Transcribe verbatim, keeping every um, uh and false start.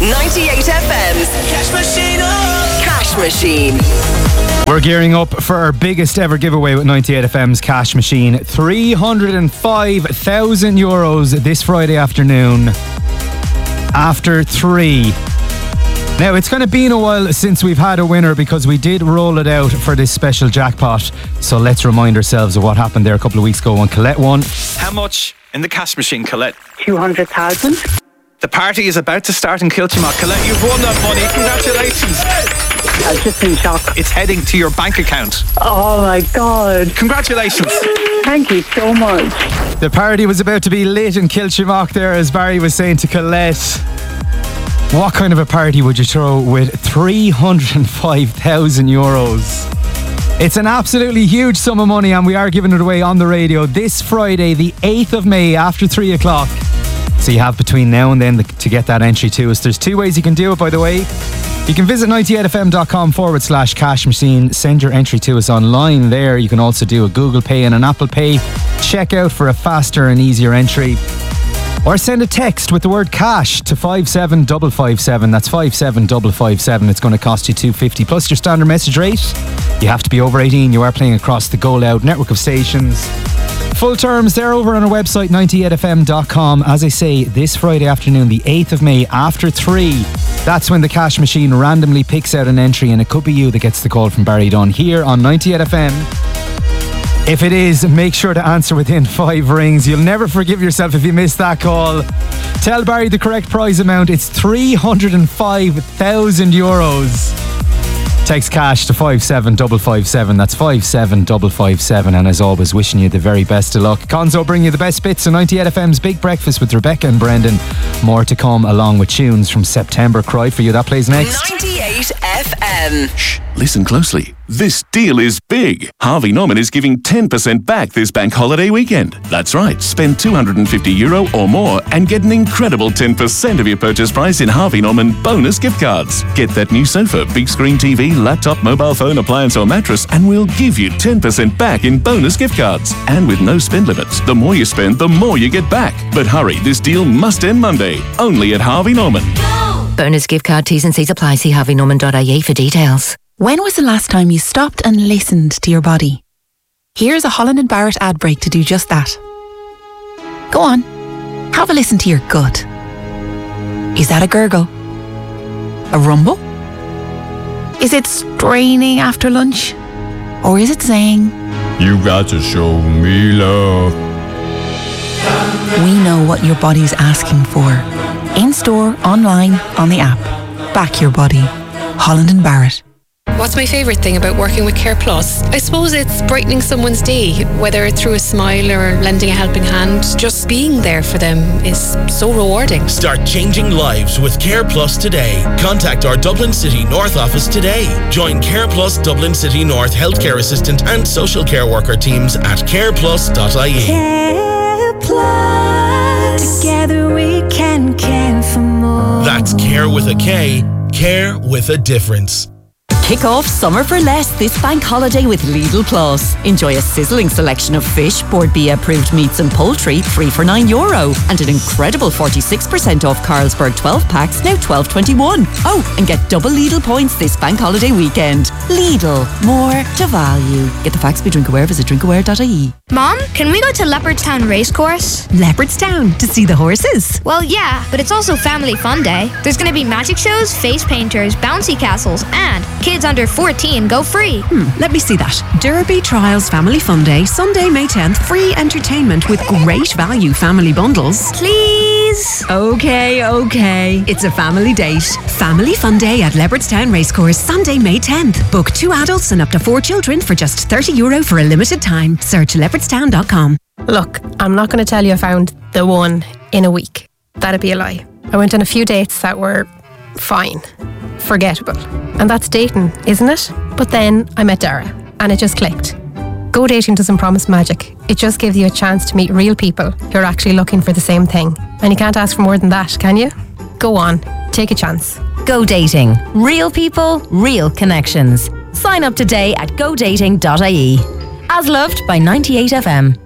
ninety-eight F M's Cash Machine. Oh. Cash Machine. We're gearing up for our biggest ever giveaway with ninety-eight F M's Cash Machine. three hundred five thousand euros this Friday afternoon. After three. Now, it's kind of been a while since we've had a winner because we did roll it out for this special jackpot. So let's remind ourselves of what happened there a couple of weeks ago when Colette won. How much in the Cash Machine, Colette? two hundred thousand. The party is about to start in Kiltimagh. Colette, you've won that money. Congratulations. I've just been shocked. It's heading to your bank account. Oh my God. Congratulations. Thank you so much. The party was about to be lit in Kiltimagh there, as Barry was saying to Colette. What kind of a party would you throw with three hundred five thousand euros? It's an absolutely huge sum of money, and we are giving it away on the radio this Friday, the eighth of May, after three o'clock. So you have between now and then to get that entry to us. There's two ways you can do it, by the way. You can visit ninety-eight fm.com forward slash cash machine. Send your entry to us online there. You can also do a Google Pay and an Apple Pay checkout for a faster and easier entry. Or send a text with the word cash to five seven five five seven. That's five seven five five seven. It's going to cost you two dollars fifty plus your standard message rate. You have to be over eighteen. You are playing across the Go Loud network of stations. Full terms, they're over on our website, ninety-eight f m dot com. As I say, this Friday afternoon, the eighth of May, after three, that's when the Cash Machine randomly picks out an entry, and it could be you that gets the call from Barry Dunn here on ninety-eight F M. If it is, make sure to answer within five rings. You'll never forgive yourself if you miss that call. Tell Barry the correct prize amount. It's three hundred five thousand euros. Text cash to five seven five five seven. That's five seven five five seven. And as always, wishing you the very best of luck. Conzo bring you the best bits of ninety-eight F M's Big Breakfast with Rebecca and Brendan. More to come along with tunes from September Cry for you. That plays next. ninety-eight F M. Shh, listen closely. This deal is big. Harvey Norman is giving ten percent back this bank holiday weekend. That's right. Spend two hundred fifty euro or more and get an incredible ten percent of your purchase price in Harvey Norman bonus gift cards. Get that new sofa, big screen T V, laptop, mobile phone, appliance or mattress, and we'll give you ten percent back in bonus gift cards. And with no spend limits, the more you spend, the more you get back. But hurry, this deal must end Monday. Only at Harvey Norman. Bonus gift card T's and C's apply. See harvey norman dot I E for details. When was the last time you stopped and listened to your body? Here's a Holland and Barrett ad break to do just that. Go on, have a listen to your gut. Is that a gurgle? A rumble? Is it straining after lunch? Or is it saying, you got to show me love? We know what your body's asking for. In store, online, on the app. Back your body. Holland and Barrett. What's my favourite thing about working with Care Plus? I suppose it's brightening someone's day, whether it's through a smile or lending a helping hand. Just being there for them is so rewarding. Start changing lives with Care Plus today. Contact our Dublin City North office today. Join Care Plus Dublin City North healthcare assistant and social care worker teams at care plus dot I E. Care Plus. Together we can care for more. That's Care with a K. Care with a difference. Kick off summer for less this bank holiday with Lidl Plus. Enjoy a sizzling selection of fish, Board B approved meats and poultry, three for nine euro. And an incredible forty-six percent off Carlsberg twelve packs, now twelve twenty-one. Oh, and get double Lidl points this bank holiday weekend. Lidl, more to value. Get the facts, be drink aware, visit drink aware dot I E. Mom, can we go to Leopardstown Racecourse? Leopardstown? To see the horses? Well, yeah, but it's also Family Fun Day. There's going to be magic shows, face painters, bouncy castles, and kids under fourteen go free. Hmm, let me see that. Derby Trials Family Fun Day, Sunday, May tenth. Free entertainment with great value family bundles. Please? Okay, okay. It's a family date. Family Fun Day at Leopardstown Racecourse, Sunday, May tenth. Book two adults and up to four children for just thirty euro for a limited time. Search leopardstown dot com. Look, I'm not going to tell you I found the one in a week. That'd be a lie. I went on a few dates that were fine, forgettable. And that's dating, isn't it? But then I met Dara and it just clicked. Go dating doesn't promise magic. It just gives you a chance to meet real people who are actually looking for the same thing. And you can't ask for more than that, can you? Go on, take a chance. Go dating. Real people, real connections. Sign up today at go dating dot I E. As loved by ninety-eight F M.